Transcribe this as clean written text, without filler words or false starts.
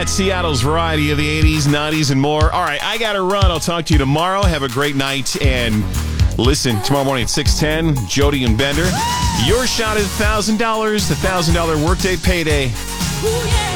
At Seattle's variety of the 80s, 90s, and more. All right, I got to run. I'll talk to you tomorrow. Have a great night. And listen, tomorrow morning at 6:10, Jody and Bender. Your shot at $1,000, the $1,000 workday payday.